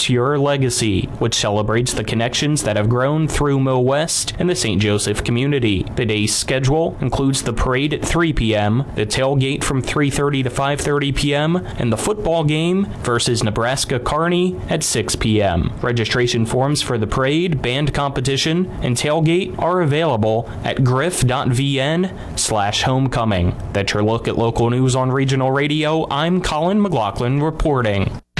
celebrates your legacy, which celebrates the connections that have grown through Mill West and the St. Joseph community. The day's schedule includes the parade at 3 p.m., the tailgate from 3:30 to 5:30 p.m., and the football game versus Nebraska Kearney at 6 p.m. Registration forms for the parade, band competition, and tailgate are available at griff.vn/homecoming. That's your look at local news on Regional Radio. I'm Colin McLaughlin reporting.